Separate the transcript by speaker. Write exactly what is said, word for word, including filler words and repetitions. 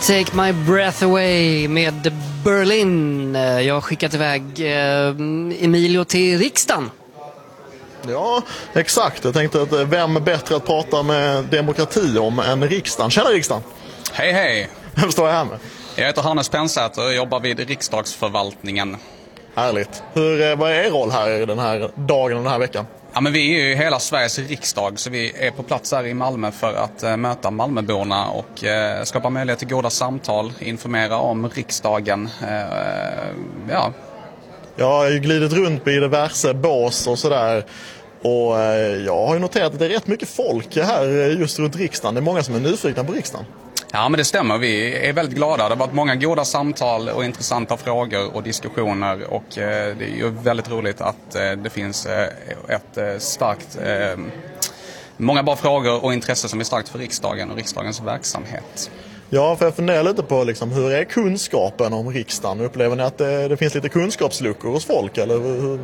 Speaker 1: Take My Breath Away med Berlin. Jag har skickat iväg eh, Emilio till riksdagen.
Speaker 2: Ja, exakt. Jag tänkte att vem är bättre att prata med demokrati om än riksdagen? Tjena riksdagen!
Speaker 3: Hej hej!
Speaker 2: Vem står jag här med?
Speaker 3: Jag heter Hannes Pensäter och jobbar vid riksdagsförvaltningen.
Speaker 2: Härligt. Hur, vad är er roll här den här dagen och den här veckan?
Speaker 3: Ja, men vi är ju hela Sveriges riksdag, så vi är på plats här i Malmö för att äh, möta Malmöborna och äh, skapa möjlighet till goda samtal, informera om riksdagen. Äh, ja.
Speaker 2: Jag har ju glidit runt i diverse bås och sådär. Och äh, jag har ju noterat att det är rätt mycket folk här just runt riksdagen. Det är många som är nyfikna på riksdagen.
Speaker 3: Ja, men det stämmer. Vi är väldigt glada. Det har varit många goda samtal och intressanta frågor och diskussioner. Och eh, det är ju väldigt roligt att eh, det finns eh, ett eh, starkt... Eh, många bra frågor och intresse som är starkt för riksdagen och riksdagens verksamhet.
Speaker 2: Ja, för jag funderar lite på liksom, hur är kunskapen om riksdagen? Upplever ni att det, det finns lite kunskapsluckor hos folk? Eller hur?